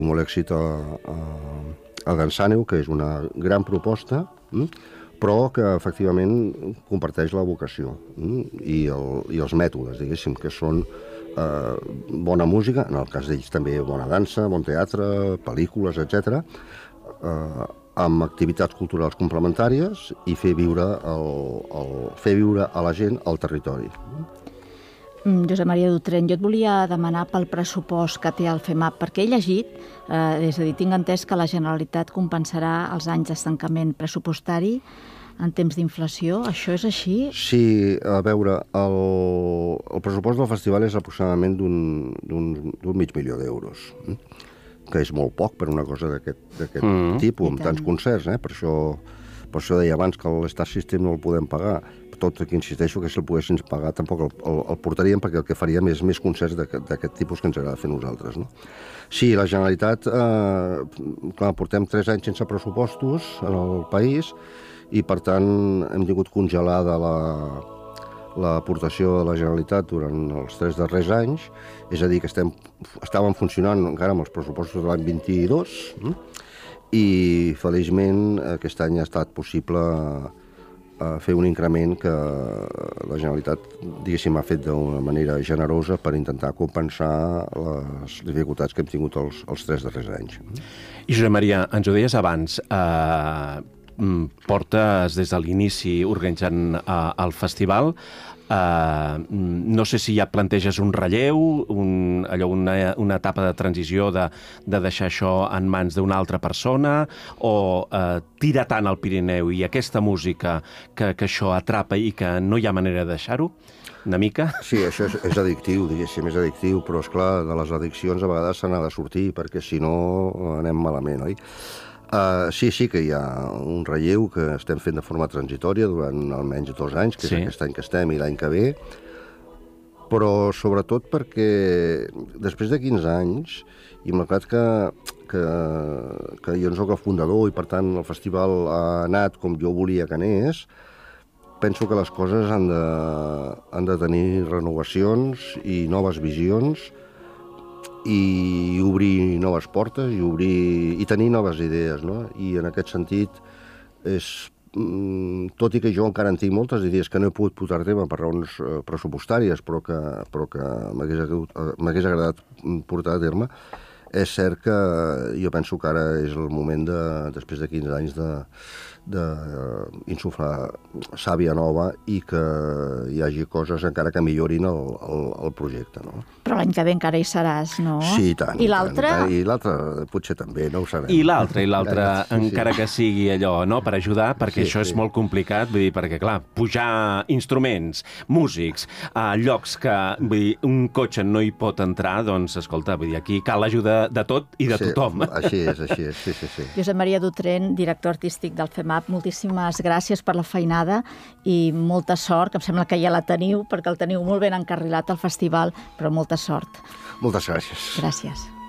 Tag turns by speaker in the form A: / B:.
A: molt èxit a Dansàneu, que és una gran proposta, però que efectivament comparteix la vocació i els mètodes, diguéssim, que són bona música, en el cas d'ells també bona dansa, bon teatre, pel·lícules, etc., amb activitats culturals complementàries i fer viure a la gent el territori.
B: Josep Maria Dutren, jo et volia demanar pel pressupost que té el FEMAP, perquè he llegit, és a dir, tinc entès que la Generalitat compensarà els anys d'estancament pressupostari en temps d'inflació. Això és així?
A: Sí, a veure, el pressupost del festival és aproximadament d'un $500.000 d'euros, que és molt poc per una cosa d'aquest tipus, amb tants concerts, per això deia abans que l'Star System no el podem pagar. Tot que insisteixo que si el poguéssim pagar tampoc el portaríem, perquè el que faríem és més concerts d'aquest tipus que ens agrada fer nosaltres. Sí, la Generalitat, portem 3 anys sense pressupostos en el país i, per tant, hem tingut congelada l'aportació de la Generalitat durant els 3 darrers anys, és a dir, que estàvem funcionant encara amb els pressupostos de l'any 22 i, feliçment, aquest any ha estat possible fer un increment que la Generalitat, diguéssim, ha fet d'una manera generosa per intentar compensar les dificultats que hem tingut els 3 darrers anys.
C: I Josep Maria, ens ho deies abans, portes des de l'inici organitzant el festival. No sé si ja planteges un relleu, una etapa de transició de deixar això en mans d'una altra persona, o tira tant al Pirineu i aquesta música que això atrapa i que no hi ha manera de deixar-ho? Una mica?
A: Sí, això és addictiu, diguéssim, és addictiu, però, esclar, de les addiccions a vegades se n'ha de sortir, perquè si no anem malament, oi? Sí que hi ha un relleu que estem fent de forma transitòria durant almenys 2 anys, que és aquest any que estem i l'any que ve, però sobretot perquè després de 15 anys, i malgrat que jo en soc el fundador i per tant el festival ha anat com jo volia que anés, penso que les coses han de tenir renovacions i noves visions i obrir noves portes i tenir noves idees, no? I en aquest sentit, tot i que jo encara en tinc moltes idees que no he pogut portar a terme per raons pressupostàries, però que m'hagués agradat portar a terme, és cert que jo penso que ara és el moment, després de 15 anys, d'insuflar sàvia nova i que hi hagi coses encara que millorin el projecte, no?
B: Però l'any que ve encara hi seràs, no?
A: Sí, i tant.
B: I l'altre?
A: I l'altre potser també, no ho sabem.
C: I l'altre, encara que sigui allò, no?, per ajudar, perquè això és molt complicat, vull dir, perquè, clar, pujar instruments, músics, a llocs que, vull dir, un cotxe no hi pot entrar, doncs, escolta, vull dir, aquí cal l'ajuda de tot i de tothom.
A: Així és, sí.
B: Josep Maria Dutren, director artístic del FEMAP, moltíssimes gràcies per la feinada i molta sort, que em sembla que ja la teniu, perquè el teniu molt ben encarrilat al festival, però molta sort.
A: Moltes gràcies.
B: Gràcies.